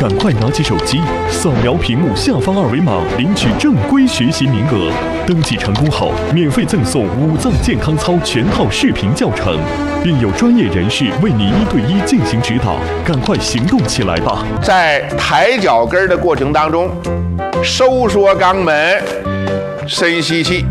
赶快拿起手机，扫描屏幕下方二维码，领取正规学习名额。登记成功后，免费赠送5脏健康操全套视频教程，并有专业人士为你1对1进行指导。赶快行动起来吧！ 在抬脚跟的过程当中，收缩肛门，深吸气，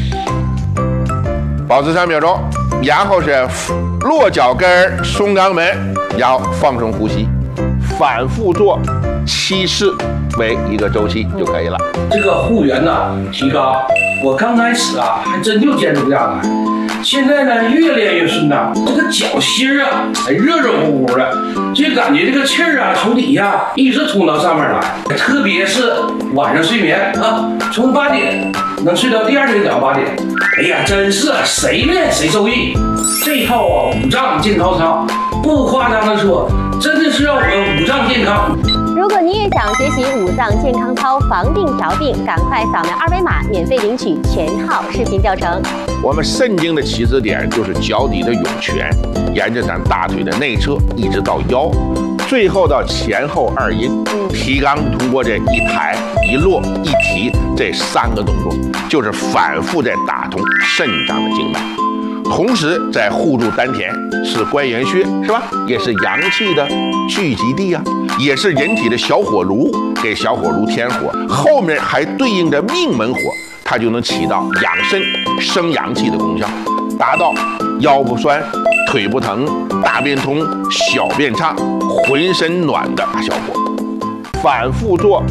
保持3秒钟，然后是落脚跟，松肛门，然后放松呼吸，反复做7次为1个周期就可以了。 这个护缘呢提高，我刚开始啊还真就坚持不下来，现在呢越练越顺呐，这个脚心啊还热热乎乎的，就感觉这个气儿啊从底下一直冲到上面来，特别是晚上睡眠啊，从8点能睡到第2天早上8点，哎呀，真是谁练谁受益。这套啊5脏健康操，不夸张的说，真的是让我们5脏健康。 如果你也想学习5脏健康操防病调病，赶快扫描2维码，免费领取全套视频教程。 我们肾经的起始点就是脚底的涌泉，沿着咱大腿的内侧一直到腰，最后到前后2阴。提肛通过这一抬一落一提这3个动作，就是反复在打通肾脏的经脉。同时在护住丹田，是关元穴，是吧？也是阳气的聚集地啊，也是人体的小火炉，给小火炉添火。后面还对应着命门火，它就能起到养肾生阳气的功效，达到腰不酸、腿不疼、大便通、小便畅、浑身暖的大效果。反复做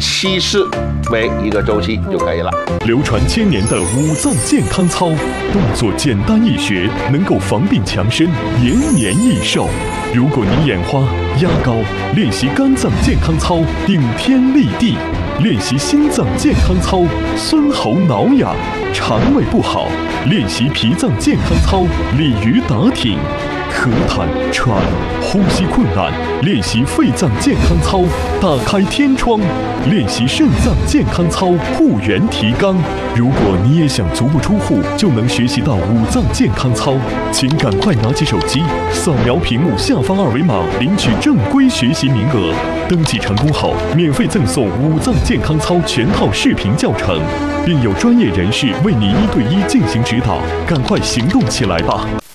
7次为1个周期就可以了。 流传1000年的5脏健康操，动作简单易学，能够防病强身，延年益寿。如果你眼花、压高，练习肝脏健康操，顶天立地；练习心脏健康操，孙喉挠痒；肠胃不好，练习脾脏健康操，鲤鱼打挺；咳痰、喘、呼吸困难，练习肺脏健康操，打开天窗；练习肾脏健康操，护元提肛。如果你也想足不出户就能学习到5脏健康操，请赶快拿起手机，扫描屏幕下方2维码，领取正规学习名额。登记成功后，免费赠送5脏健康操全套视频教程，并有专业人士为你1对1进行指导。赶快行动起来吧！